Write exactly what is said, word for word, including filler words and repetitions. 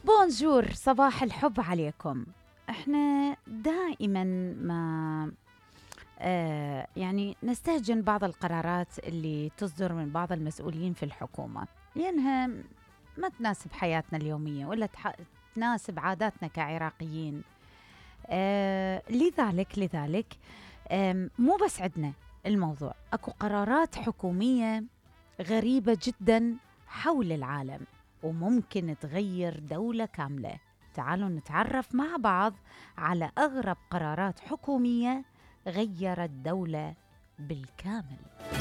بونجور، صباح الحب عليكم. احنا دائما ما آه يعني نستهجن بعض القرارات اللي تصدر من بعض المسؤولين في الحكومة، لأنها ما تناسب حياتنا اليومية ولا تح- تناسب عاداتنا كعراقيين. آه لذلك لذلك آم، مو بس عندنا الموضوع، اكو قرارات حكومية غريبة جدا حول العالم وممكن تغير دولة كاملة. تعالوا نتعرف مع بعض على أغرب قرارات حكومية غيرت دولة بالكامل.